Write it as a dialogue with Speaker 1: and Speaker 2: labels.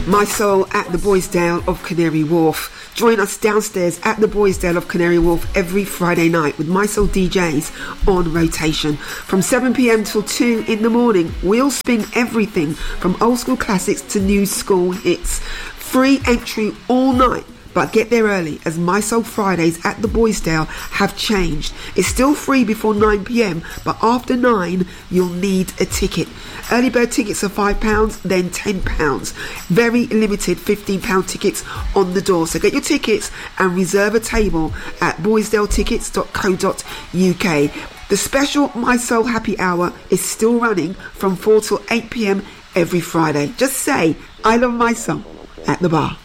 Speaker 1: My Soul at the Boysdale of Canary Wharf. Join us downstairs at the Boysdale of Canary Wharf every Friday night with My Soul DJs on rotation. From 7 p.m. till 2 in the morning, we'll spin everything from old school classics to new school hits. Free entry all night. But get there early, as My Soul Fridays at the Boysdale have changed. It's still free before 9 p.m, but after 9, you'll need a ticket. Early bird tickets are £5, then £10. Very limited £15 tickets on the door. So get your tickets and reserve a table at boysdaletickets.co.uk. The special My Soul Happy Hour is still running from 4 till 8 p.m. every Friday. Just say, I love My Soul at the bar.